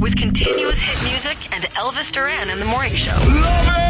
with continuous hit music and Elvis Duran in the morning show. Love